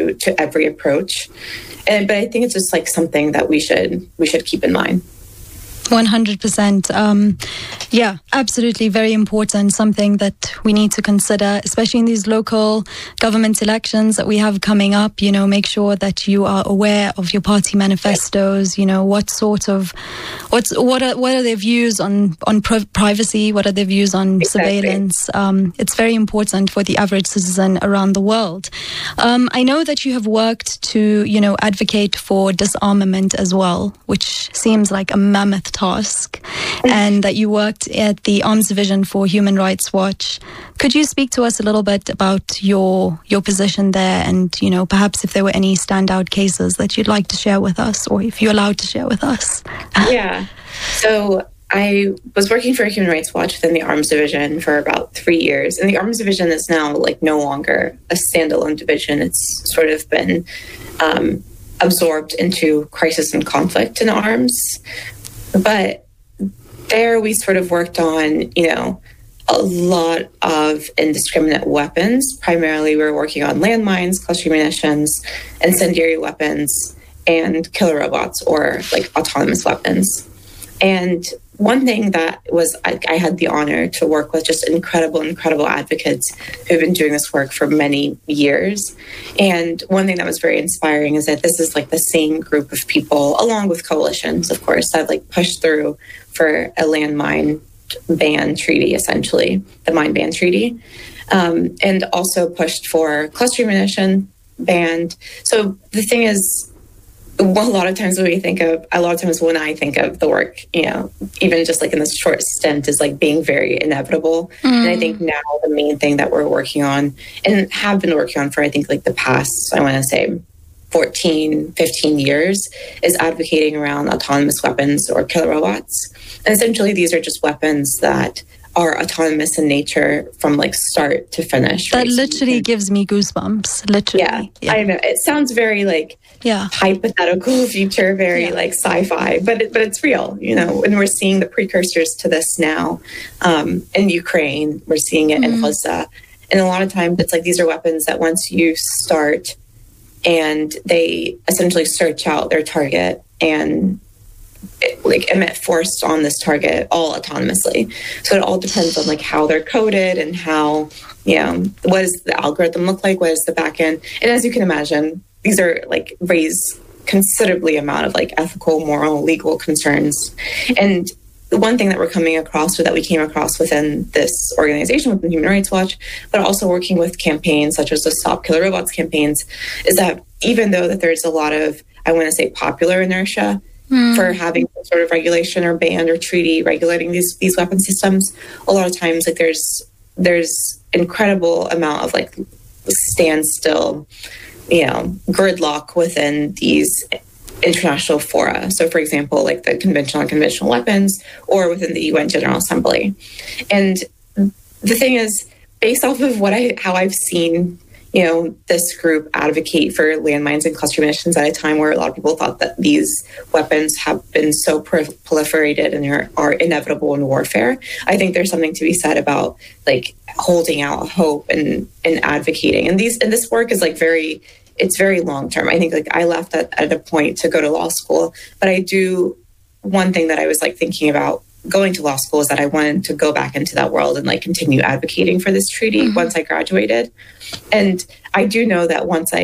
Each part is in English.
to every approach. But I think it's just like something that we should keep in mind. 100%. Yeah, absolutely. Very important. Something that we need to consider, especially in these local government elections that we have coming up. Make sure that you are aware of your party manifestos. What are their views on privacy? What are their views on surveillance? It's very important for the average citizen around the world. I know that you have worked to, advocate for disarmament as well, which seems like a mammoth task, and that you worked at the Arms Division for Human Rights Watch. Could you speak to us a little bit about your position there, and perhaps if there were any standout cases that you'd like to share with us, or if you're allowed to share with us? Yeah. So I was working for Human Rights Watch within the Arms Division for about 3 years, and the Arms Division is now no longer a standalone division. It's sort of been absorbed into crisis and conflict in arms. But there we sort of worked on, a lot of indiscriminate weapons. Primarily, we were working on landmines, cluster munitions, incendiary weapons, and killer robots, or autonomous weapons. And one thing that was, I had the honor to work with just incredible advocates who've been doing this work for many years. And one thing that was very inspiring is that this is the same group of people, along with coalitions, of course, that pushed through for a landmine ban treaty, essentially, the mine ban treaty, and also pushed for cluster munition ban. So the thing is, a lot of times when I think of the work, even just in this short stint, is being very inevitable. And I think now the main thing that we're working on, and have been working on for, I think, the past, I want to say 14, 15 years, is advocating around autonomous weapons or killer robots. And essentially, these are just weapons that are autonomous in nature from start to finish. That literally gives me goosebumps. Literally. Yeah, I know. It sounds very hypothetical future, very sci-fi, but it's real, and we're seeing the precursors to this now in Ukraine. We're seeing it in Gaza. And a lot of times it's these are weapons that once you start and they essentially search out their target and emit force on this target all autonomously. So it all depends on how they're coded and how, what does the algorithm look like? What is the back end? And as you can imagine, these are raise considerably amount of ethical, moral, legal concerns. And the one thing that we're coming across, or that we came across within this organization, within Human Rights Watch, but also working with campaigns such as the Stop Killer Robots campaigns, is that even though that there's a lot of, I want to say, popular inertia for having some sort of regulation or ban or treaty regulating these weapon systems, a lot of times there's incredible amount of standstill, gridlock within these international fora. So, for example, the Convention on Conventional Weapons, or within the UN General Assembly. And the thing is, based off of how I've seen, this group advocate for landmines and cluster munitions at a time where a lot of people thought that these weapons have been so proliferated and are inevitable in warfare, I think there's something to be said about holding out hope and advocating. And this work is it's very long term. I think I left at a point to go to law school, but one thing that I was thinking about going to law school is that I wanted to go back into that world and continue advocating for this treaty once I graduated. And I do know that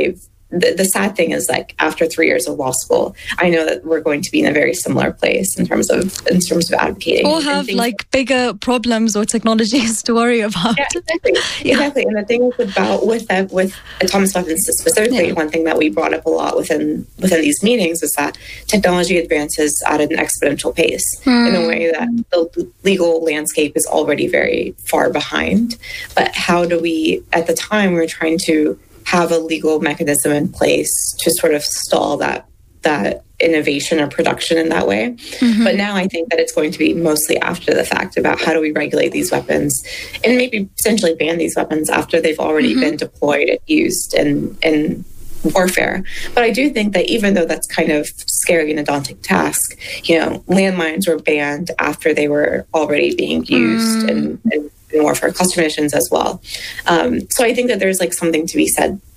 the sad thing is after 3 years of law school, I know that we're going to be in a very similar place in terms of advocating. Or have bigger problems or technologies to worry about. Yeah, exactly. And the thing with autonomous weapons specifically, one thing that we brought up a lot within these meetings is that technology advances at an exponential pace in a way that the legal landscape is already very far behind. But how do we, at the time, we're trying to have a legal mechanism in place to sort of stall that innovation or production in that way. But now I think that it's going to be mostly after the fact about how do we regulate these weapons and maybe potentially ban these weapons after they've already been deployed and used in warfare. But I do think that even though that's kind of scary and a daunting task, landmines were banned after they were already being used and warfare, cluster munitions as well. So I think that there's something to be said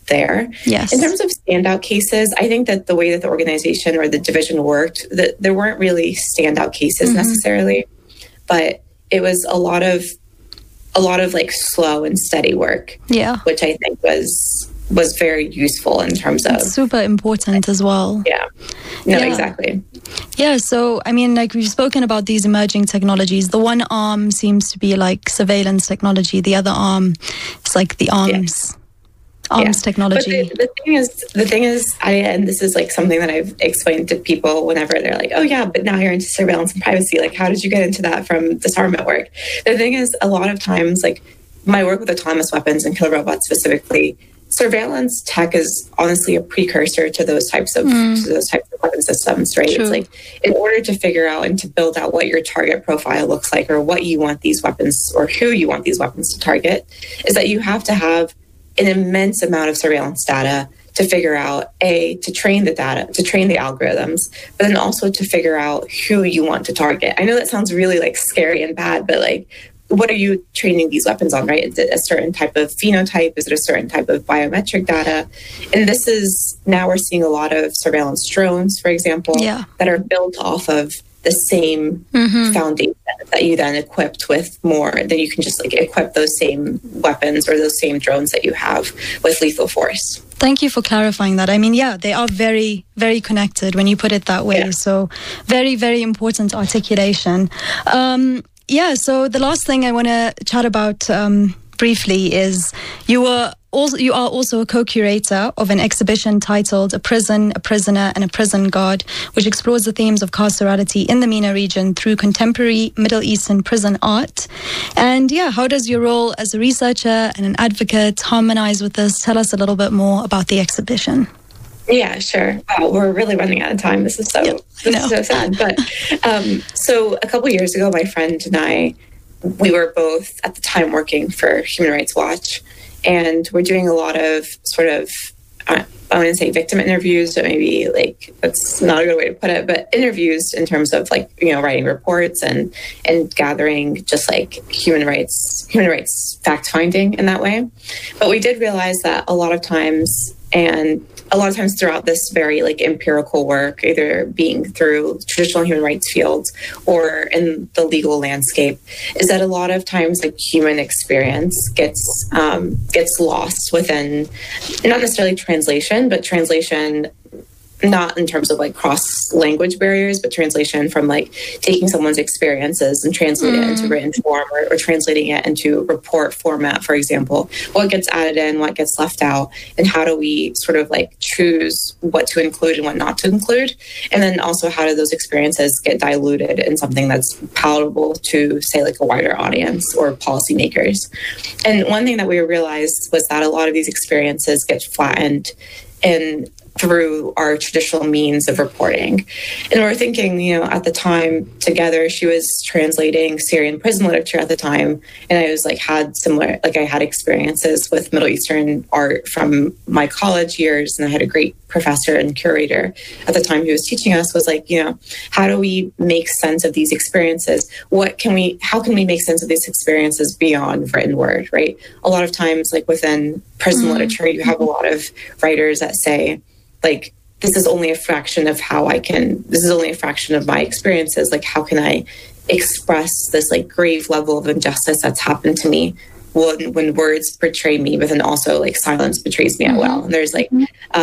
there. Yes. In terms of standout cases, I think that the way that the organization or the division worked, that there weren't really standout cases necessarily, but it was a lot of like slow and steady work. Yeah. Which I think was very useful in terms of... It's super important as well. Yeah. No, exactly. Yeah, so, I mean, like we've spoken about these emerging technologies. The one arm seems to be like surveillance technology. The other arm is like the arms technology. But the thing is, and this is like something that I've explained to people whenever they're like, oh yeah, but now you're into surveillance and privacy. Like, how did you get into that from disarmament work? The thing is, a lot of times, like my work with autonomous weapons and killer robots specifically, surveillance tech is honestly a precursor to those types of weapon systems, right? True. It's like, in order to figure out and to build out what your target profile looks like, or what you want these weapons, or who you want these weapons to target, is that you have to have an immense amount of surveillance data to figure out, to train the data, to train the algorithms, but then also to figure out who you want to target. I know that sounds really like scary and bad, but like, what are you training these weapons on, right? Is it a certain type of phenotype? Is it a certain type of biometric data? And this is, now we're seeing a lot of surveillance drones, for example, that are built off of the same foundation that you then equipped with more, then you can just like equip those same weapons or those same drones that you have with lethal force. Thank you for clarifying that. I mean, yeah, they are very, very connected when you put it that way. Yeah. So very, very important articulation. So the last thing I want to chat about briefly is you are also a co-curator of an exhibition titled A Prison, a Prisoner, and a Prison Guard, which explores the themes of carcerality in the MENA region through contemporary Middle Eastern prison art. And how does your role as a researcher and an advocate harmonize with this? Tell us a little bit more about the exhibition. Yeah, sure. Wow, we're really running out of time. This is so sad. But so a couple of years ago, my friend and I, we were both at the time working for Human Rights Watch, and we're doing a lot of sort of, I wouldn't say victim interviews, but maybe like, that's not a good way to put it, but interviews in terms of like, writing reports and gathering just like human rights fact finding in that way. But we did realize that a lot of times throughout this very like empirical work, either being through traditional human rights fields or in the legal landscape, is that a lot of times like human experience gets lost within, not necessarily translation, but translation not in terms of like cross language barriers, but translation from like taking someone's experiences and translating it into written form, or translating it into report format, for example. What gets added in, what gets left out, and how do we sort of like choose what to include and what not to include? And then also, how do those experiences get diluted in something that's palatable to, say, like a wider audience or policymakers? And one thing that we realized was that a lot of these experiences get flattened through our traditional means of reporting. And we're thinking, at the time together, she was translating Syrian prison literature at the time. And I was like, I had experiences with Middle Eastern art from my college years. And I had a great professor and curator at the time who was teaching us, was like, how do we make sense of these experiences? How can we make sense of these experiences beyond written word, right? A lot of times, like within prison literature, you have a lot of writers that say, like, this is only a fraction of my experiences. Like, how can I express this like grave level of injustice that's happened to me when words portray me, but then also like silence betrays me as well. And there's like,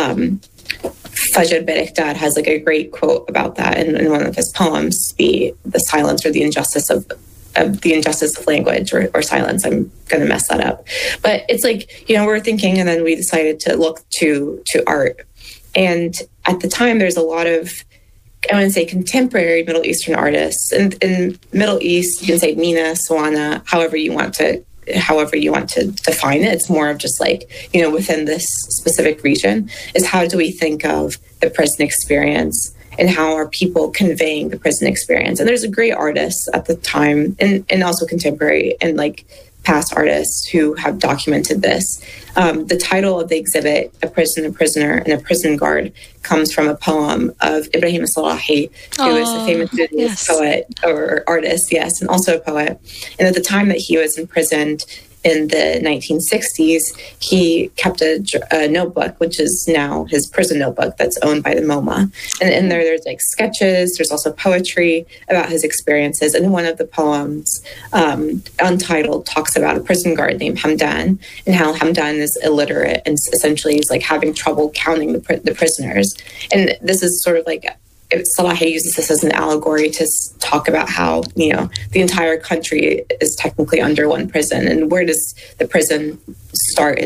Fajr Berikhdad has like a great quote about that in one of his poems, the silence or the injustice of language or silence. I'm going to mess that up. But it's like, we're thinking, and then we decided to look to art. And at the time, there's a lot of, I want to say, contemporary Middle Eastern artists. And in Middle East, you can say MENA, Sawana, however you want to define it. It's more of just like, within this specific region, is how do we think of the prison experience and how are people conveying the prison experience? And there's a great artists at the time and also contemporary and like past artists who have documented this. The title of the exhibit, A Prison, a Prisoner, and a Prison Guard, comes from a poem of Ibrahim Salahi, who is a famous Sudanese poet or artist, and also a poet. And at the time that he was imprisoned in the 1960s, he kept a notebook, which is now his prison notebook that's owned by the MoMA. And in there's like sketches, there's also poetry about his experiences. And one of the poems, Untitled, talks about a prison guard named Hamdan, and how Hamdan is illiterate and essentially is like having trouble counting the prisoners. And this is sort of like, Salehi uses this as an allegory to talk about how, you know, the entire country is technically under one prison, and where does the prison start